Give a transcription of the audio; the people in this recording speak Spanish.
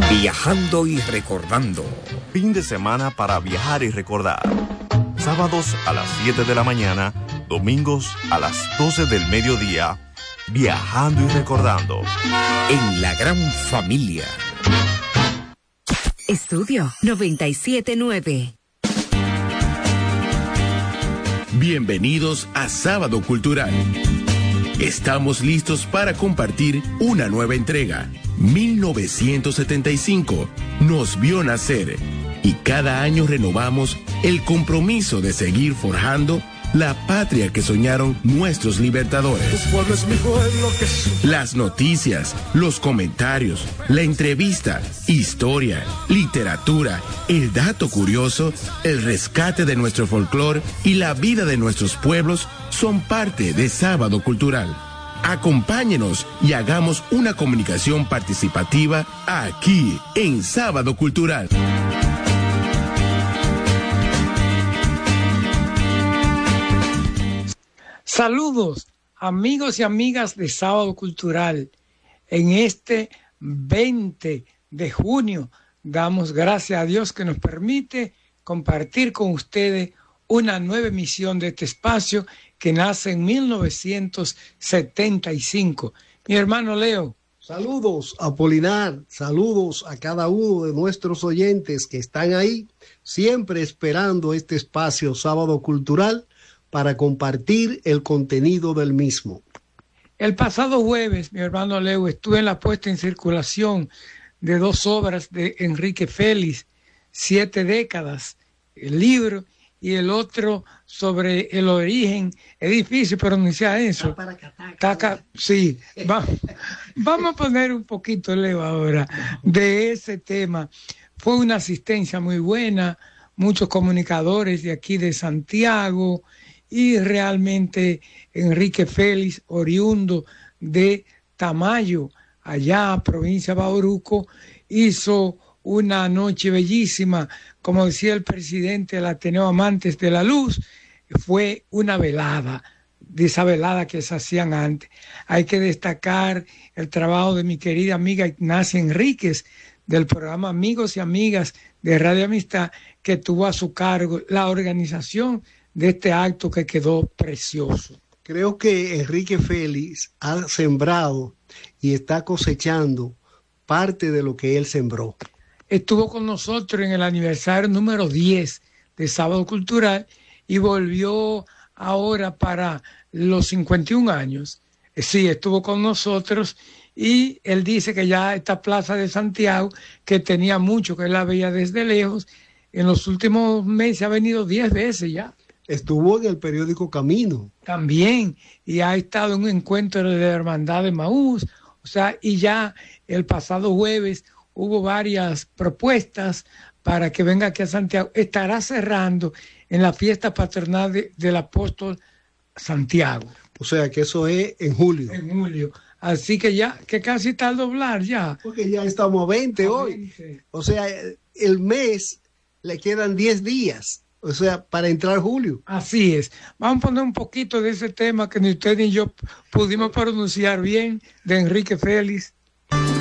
Viajando y recordando. Fin de semana para viajar y recordar. Sábados a las 7 de la mañana, domingos a las 12 del mediodía. Viajando y recordando. En la gran familia. Estudio 97.9. Bienvenidos a Sábado Cultural. Estamos listos para compartir una nueva entrega. 1975 nos vio nacer y cada año renovamos el compromiso de seguir forjando la patria que soñaron nuestros libertadores. Tu pueblo es mi pueblo que Las noticias, los comentarios, la entrevista, historia, literatura, el dato curioso, el rescate de nuestro folclore y la vida de nuestros pueblos son parte de Sábado Cultural. Acompáñenos y hagamos una comunicación participativa aquí en Sábado Cultural. Saludos, amigos y amigas de Sábado Cultural. En este 20 de junio damos gracias a Dios que nos permite compartir con ustedes una nueva emisión de este espacio que nace en 1975. Mi hermano Leo. Saludos, Apolinar, saludos a cada uno de nuestros oyentes que están ahí, siempre esperando este espacio Sábado Cultural para compartir el contenido del mismo. El pasado jueves, mi hermano Leo, estuve en la puesta en circulación de 2 obras de Enrique Félix, 7 décadas, el libro, y el otro sobre el origen. Es difícil pronunciar eso. Sí, vamos a poner un poquito, Leo, ahora, de ese tema. Fue una asistencia muy buena, muchos comunicadores de aquí de Santiago, y realmente Enrique Félix, oriundo de Tamayo, allá, provincia de Bauruco, hizo una noche bellísima, como decía el presidente del Ateneo Amantes de la Luz, fue una velada, de esa velada que se hacían antes. Hay que destacar el trabajo de mi querida amiga Ignacia Enríquez, del programa Amigos y Amigas de Radio Amistad, que tuvo a su cargo la organización de este acto que quedó precioso. Creo que Enrique Félix ha sembrado y está cosechando parte de lo que él sembró. Estuvo con nosotros en el aniversario número 10 de Sábado Cultural y volvió ahora para los 51 años. Sí, estuvo con nosotros y él dice que ya esta plaza de Santiago, que tenía mucho, que él la veía desde lejos, en los últimos meses ha venido 10 veces ya. Estuvo en el periódico Camino. También, y ha estado en un encuentro de la Hermandad de Maús, o sea, y ya el pasado jueves hubo varias propuestas para que venga aquí a Santiago. Estará cerrando en la fiesta patronal del apóstol Santiago. O sea que eso es en julio. En julio. Así que ya, que casi está al doblar ya. Porque ya estamos a 20 hoy. O sea, el mes le quedan 10 días. O sea, para entrar julio. Así es. Vamos a poner un poquito de ese tema que ni usted ni yo pudimos pronunciar bien, de Enrique Félix.